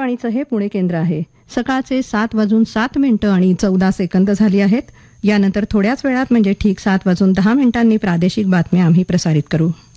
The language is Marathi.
आकाशवाणीचं हे पुणे केंद्र आहे. सकाळचे 7:07 आणि 14 सेकंद झाली आहेत. यानंतर थोड्याच वेळात म्हणजे ठीक 7:10 प्रादेशिक बातम्या आम्ही प्रसारित करू.